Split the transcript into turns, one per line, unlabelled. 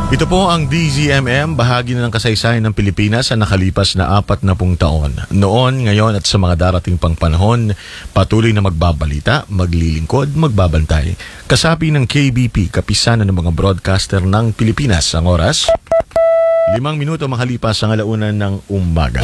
Ito po ang DZMM, bahagi na ng kasaysayan ng Pilipinas sa nakalipas na 40 taon. Noon, ngayon at sa mga darating pang panahon, patuloy na magbabalita, maglilingkod, magbabantay. Kasapi ng KBP, kapisanan ng mga broadcaster ng Pilipinas. Ang oras, 5 minuto makalipas ang alaunan ng umaga.